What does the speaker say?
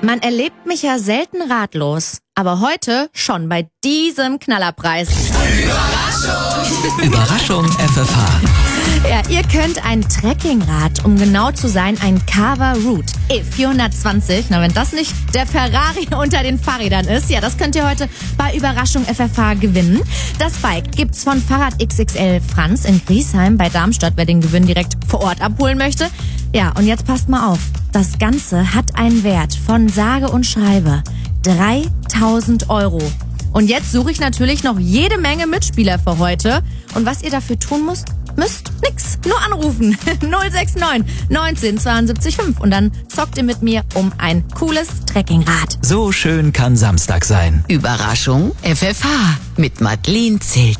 Man erlebt mich ja selten ratlos, aber heute schon bei diesem Knallerpreis. Überraschung FFH. Ja, ihr könnt ein Trekkingrad, um genau zu sein, ein Carver Route E420. Na, wenn das nicht der Ferrari unter den Fahrrädern ist, ja, das könnt ihr heute bei Überraschung FFH gewinnen. Das Bike gibt's von Fahrrad XXL Franz in Griesheim bei Darmstadt, wer den Gewinn direkt vor Ort abholen möchte. Ja, und jetzt passt mal auf. Das Ganze hat einen Wert von sage und schreibe 3.000 €. Und jetzt suche ich natürlich noch jede Menge Mitspieler für heute. Und was ihr dafür tun müsst nix. Nur anrufen. 069 19 72 5. Und dann zockt ihr mit mir um ein cooles Trekkingrad. So schön kann Samstag sein. Überraschung FFH mit Madeleine Zelt.